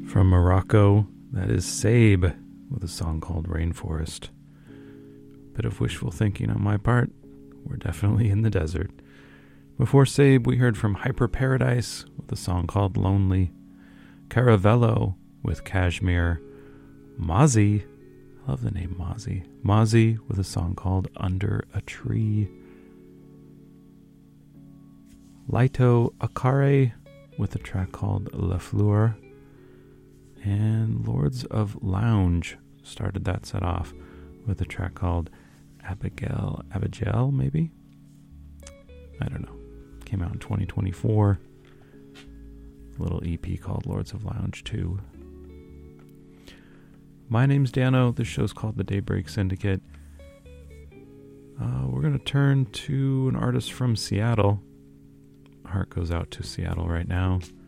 From Morocco, that is Sabe with a song called Rainforest. Bit of wishful thinking on my part. We're definitely in the desert. Before Sabe, we heard from Hyper Paradise with a song called Lonely. Caravello with Kashmir. Mozzie, I love the name Mozzie. Mozzie with a song called Under a Tree. Laito Akare with a track called La Fleur. And Lords of Lounge started that set off with a track called Abigail, maybe? I don't know. Came out in 2024. A little EP called Lords of Lounge 2. My name's Dano. This show's called The Daybreak Syndicate. We're going to turn to an artist from Seattle. Heart goes out to Seattle right now.